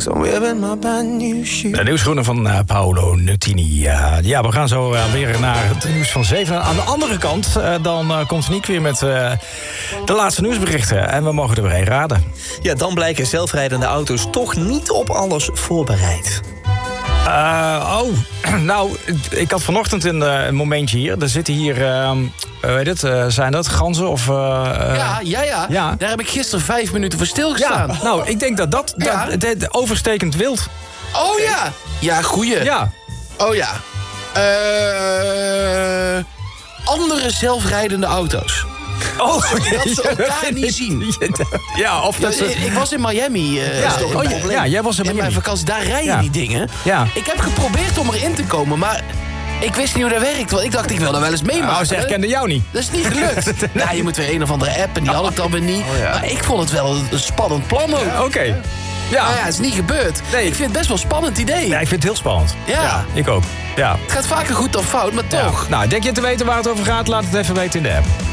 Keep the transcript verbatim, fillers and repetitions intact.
I'm wearing my brand new shoes. De nieuwsgroene van uh, Paolo Nutini. Uh, ja, we gaan zo uh, weer naar het nieuws van zeven. Aan de andere kant, uh, dan uh, komt Niek weer met uh, de laatste nieuwsberichten. En we mogen er weer een raden. Ja, dan blijken zelfrijdende auto's toch niet op alles voorbereid. Uh, oh, nou, ik had vanochtend een, uh, een momentje hier. Er zitten hier, uh, weet het, uh, zijn dat ganzen of... Uh, ja, ja, ja, ja. Daar heb ik gisteren vijf minuten voor stilgestaan. Ja, nou, ik denk dat dat, ja. dat de, de overstekend wild... Oh ja, ja, goeie. Ja. Oh ja. Uh, andere zelfrijdende auto's. Oh, dat ze elkaar niet zien. Ja, of dat ja, ze... Ik was in Miami. Uh, ja, oh, ja, ja, jij was in Miami. In mijn vakantie, daar rijden ja. die dingen. Ja. Ik heb geprobeerd om erin te komen, maar ik wist niet hoe dat werkt. Want ik dacht, ik wil dat wel eens meemaken. Nou, ze herkenden jou niet. Dat is niet gelukt. Ja, je moet weer een of andere app en die had ik dan weer niet. Oh, ja. Maar ik vond het wel een spannend plan ook. Oké. Okay. Ja. Nou ja, het is niet gebeurd. Nee. Ik vind het best wel een spannend idee. Ja, ik vind het heel spannend. Ja. ja ik ook. Ja. Het gaat vaker goed dan fout, maar toch. Ja. Nou, denk je te weten waar het over gaat? Laat het even weten in de app.